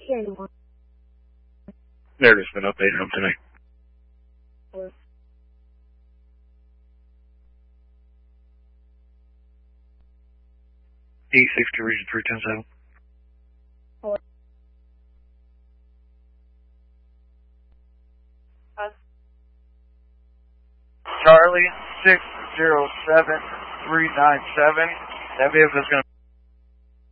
here anymore. Narrative's been updated on tonight. E60 Region 310-7. Charlie 607397. That vehicle is going to